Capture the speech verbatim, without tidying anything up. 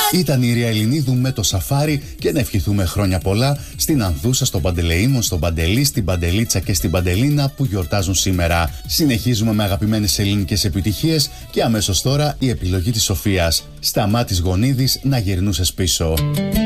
Ήταν η Ήρια Ελληνίδου με το Σαφάρι και να ευχηθούμε χρόνια πολλά στην Ανδούσα, στον Παντελεήμον, στον Παντελή, στην Παντελίτσα και στην Παντελίνα που γιορτάζουν σήμερα. Συνεχίζουμε με αγαπημένες ελληνικές επιτυχίες και αμέσως τώρα η επιλογή της Σοφίας. Σταμάτης Γονίδης, να γυρνούσες πίσω.